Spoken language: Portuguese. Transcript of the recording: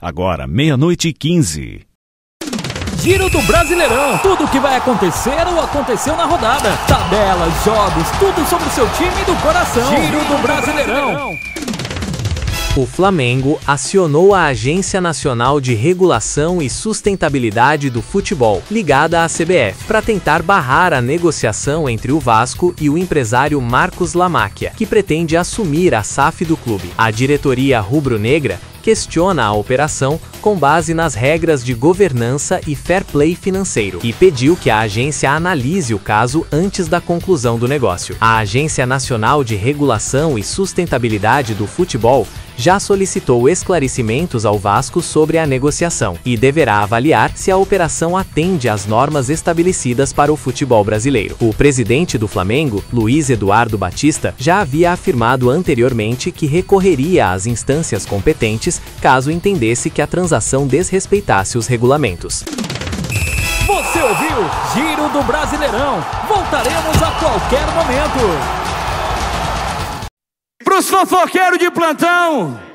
Agora, 00:15. Giro do Brasileirão. Tudo o que vai acontecer ou aconteceu na rodada. Tabelas, jogos, tudo sobre o seu time do coração. Giro do Brasileirão. O Flamengo acionou a Agência Nacional de Regulação e Sustentabilidade do Futebol, ligada à CBF, para tentar barrar a negociação entre o Vasco e o empresário Marcos Lamacchia, que pretende assumir a SAF do clube. A diretoria rubro-negra questiona a operação com base nas regras de governança e fair play financeiro e pediu que a agência analise o caso antes da conclusão do negócio. A Agência Nacional de Regulação e Sustentabilidade do Futebol já solicitou esclarecimentos ao Vasco sobre a negociação e deverá avaliar se a operação atende às normas estabelecidas para o futebol brasileiro. O presidente do Flamengo, Luiz Eduardo Batista, já havia afirmado anteriormente que recorreria às instâncias competentes caso entendesse que a transação desrespeitasse os regulamentos. Você ouviu Giro do Brasileirão. Voltaremos a qualquer momento. Pros fofoqueiros de plantão,